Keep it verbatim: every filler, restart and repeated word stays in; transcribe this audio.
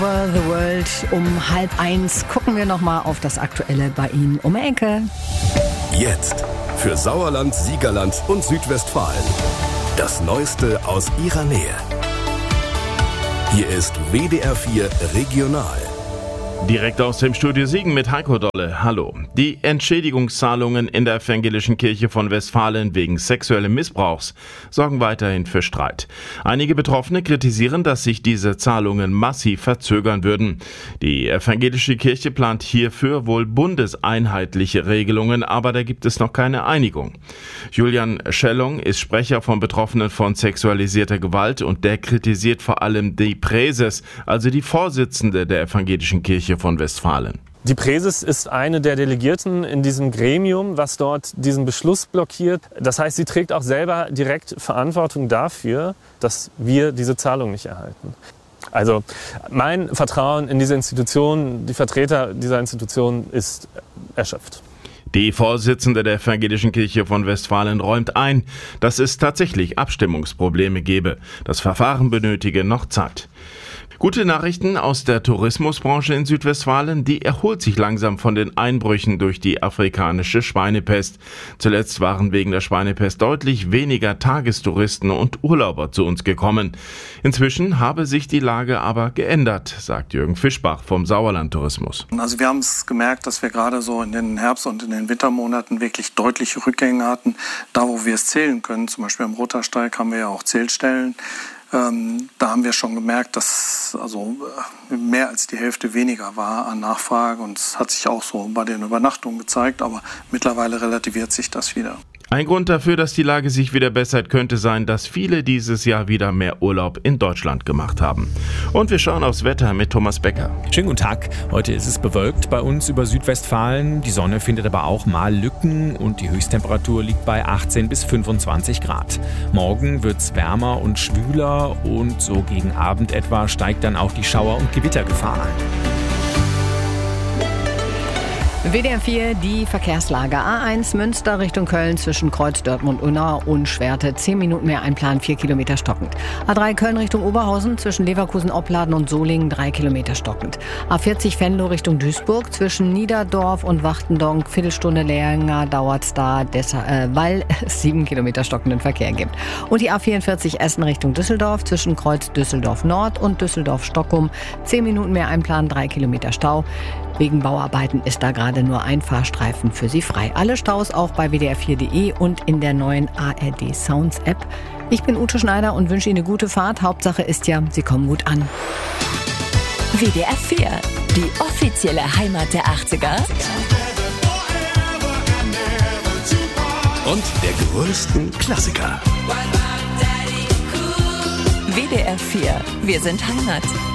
The World um halb eins. Gucken wir nochmal auf das Aktuelle bei Ihnen um die Ecke. Jetzt für Sauerland, Siegerland und Südwestfalen. Das Neueste aus Ihrer Nähe. Hier ist W D R vier Regional. Direkt aus dem Studio Siegen mit Heiko Dolle. Hallo. Die Entschädigungszahlungen in der Evangelischen Kirche von Westfalen wegen sexuellen Missbrauchs sorgen weiterhin für Streit. Einige Betroffene kritisieren, dass sich diese Zahlungen massiv verzögern würden. Die Evangelische Kirche plant hierfür wohl bundeseinheitliche Regelungen, aber da gibt es noch keine Einigung. Julian Schellung ist Sprecher von Betroffenen von sexualisierter Gewalt und der kritisiert vor allem die Präses, also die Vorsitzende der Evangelischen Kirche von Westfalen. Die Präses ist eine der Delegierten in diesem Gremium, was dort diesen Beschluss blockiert. Das heißt, sie trägt auch selber direkt Verantwortung dafür, dass wir diese Zahlung nicht erhalten. Also mein Vertrauen in diese Institution, die Vertreter dieser Institution ist erschöpft. Die Vorsitzende der Evangelischen Kirche von Westfalen räumt ein, dass es tatsächlich Abstimmungsprobleme gebe. Das Verfahren benötige noch Zeit. Gute Nachrichten aus der Tourismusbranche in Südwestfalen, die erholt sich langsam von den Einbrüchen durch die afrikanische Schweinepest. Zuletzt waren wegen der Schweinepest deutlich weniger Tagestouristen und Urlauber zu uns gekommen. Inzwischen habe sich die Lage aber geändert, sagt Jürgen Fischbach vom Sauerland Tourismus. Also wir haben es gemerkt, dass wir gerade so in den Herbst- und in den Wintermonaten wirklich deutliche Rückgänge hatten. Da, wo wir es zählen können, zum Beispiel am Rottersteig haben wir ja auch Zählstellen. Ähm, da haben wir schon gemerkt, dass also mehr als die Hälfte weniger war an Nachfrage. Und es hat sich auch so bei den Übernachtungen gezeigt, aber mittlerweile relativiert sich das wieder. Ein Grund dafür, dass die Lage sich wieder bessert, könnte sein, dass viele dieses Jahr wieder mehr Urlaub in Deutschland gemacht haben. Und wir schauen aufs Wetter mit Thomas Becker. Schönen guten Tag. Heute ist es bewölkt bei uns über Südwestfalen. Die Sonne findet aber auch mal Lücken und die Höchsttemperatur liegt bei achtzehn bis fünfundzwanzig Grad. Morgen wird es wärmer und schwüler und so gegen Abend etwa steigt dann auch die Schauer- und Gewittergefahr an. W D R vier, die Verkehrslage. A eins Münster Richtung Köln zwischen Kreuz Dortmund-Unna und Schwerte. zehn Minuten mehr einplanen, vier Kilometer stockend. A drei Köln Richtung Oberhausen zwischen Leverkusen-Opladen und Solingen, drei Kilometer stockend. A vierzig Venlo Richtung Duisburg zwischen Niederdorf und Wachtendonk. Viertelstunde länger dauert es da, deshalb, äh, weil es sieben Kilometer stockenden Verkehr gibt. Und die A vierundvierzig Essen Richtung Düsseldorf zwischen Kreuz Düsseldorf-Nord und Düsseldorf-Stockholm. zehn Minuten mehr einplanen, drei Kilometer Stau. Wegen Bauarbeiten ist da gerade nur ein Fahrstreifen für Sie frei. Alle Staus auch bei W D R vier Punkt de und in der neuen A R D Sounds App. Ich bin Ute Schneider und wünsche Ihnen eine gute Fahrt. Hauptsache ist ja, Sie kommen gut an. W D R vier, die offizielle Heimat der achtziger. Und der größten Klassiker. W D R vier, wir sind Heimat.